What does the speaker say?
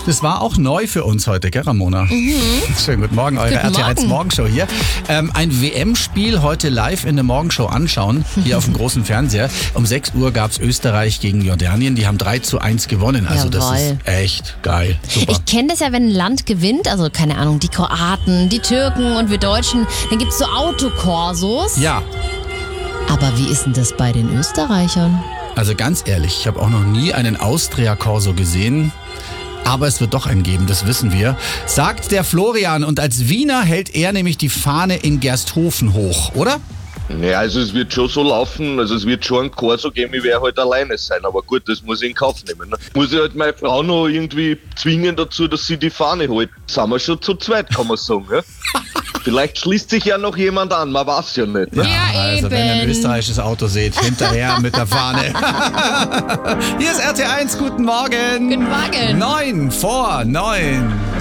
Das war auch neu für uns heute, gell, Ramona? Schönen guten Morgen, eure Guten RTL1 Morgenshow hier. Ein WM-Spiel heute live in der Morgenshow anschauen, hier auf dem großen Fernseher. Um 6 Uhr gab es Österreich gegen Jordanien. Die haben 3:1 gewonnen. Also das ist echt geil. Super. Ich kenne das ja, wenn ein Land gewinnt, also keine Ahnung, die Kroaten, die Türken und wir Deutschen, dann gibt es so Autokorsos. Ja, Aber wie ist denn das bei den Österreichern? also ganz ehrlich, ich habe auch noch nie einen Austria-Corso gesehen. Aber es wird doch einen geben, das wissen wir, sagt der Florian. Und als Wiener hält er nämlich die Fahne in Gersthofen hoch, oder? Ja, also es wird schon so laufen, also es wird schon ein Corso geben, ich werde halt alleine sein, aber gut, das muss ich in Kauf nehmen. Ne? Muss ich halt meine Frau noch irgendwie zwingen dazu, dass sie die Fahne hält. Sind wir schon zu zweit, kann man sagen. Ja? Vielleicht schließt sich ja noch jemand an, man weiß ja nicht. Ne? Ja, Also wenn ihr ein eben. österreichisches Auto seht, hinterher mit der Fahne. Hier ist RT1, guten Morgen. Guten Morgen. 9 vor 9.